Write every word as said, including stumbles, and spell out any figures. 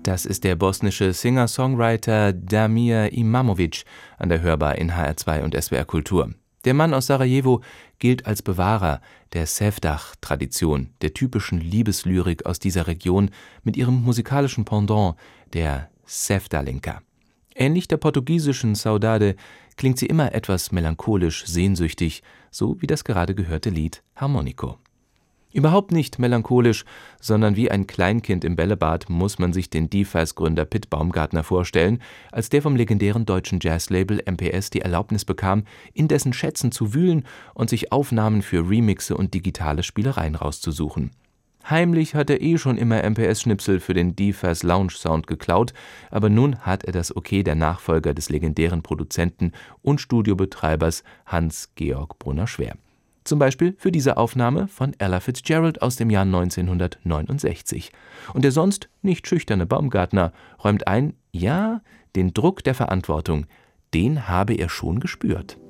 Das ist der bosnische Singer-Songwriter Damir Imamovic an der Hörbar in H R zwei und S W R Kultur. Der Mann aus Sarajevo gilt als Bewahrer der Sevdah-Tradition, der typischen Liebeslyrik aus dieser Region mit ihrem musikalischen Pendant, der Sevdalinka. Ähnlich der portugiesischen Saudade klingt sie immer etwas melancholisch, sehnsüchtig, so wie das gerade gehörte Lied Harmonico. Überhaupt nicht melancholisch, sondern wie ein Kleinkind im Bällebad muss man sich den D-Faz-Gründer Pit Baumgartner vorstellen, als der vom legendären deutschen Jazzlabel M P S die Erlaubnis bekam, in dessen Schätzen zu wühlen und sich Aufnahmen für Remixe und digitale Spielereien rauszusuchen. Heimlich hat er eh schon immer M P S-Schnipsel für den D-Faz Lounge-Sound geklaut, aber nun hat er das Okay der Nachfolger des legendären Produzenten und Studiobetreibers Hans-Georg Brunner-Schwer. Zum Beispiel für diese Aufnahme von Ella Fitzgerald aus dem Jahr neunzehnhundertneunundsechzig. Und der sonst nicht schüchterne Baumgartner räumt ein, ja, den Druck der Verantwortung, den habe er schon gespürt.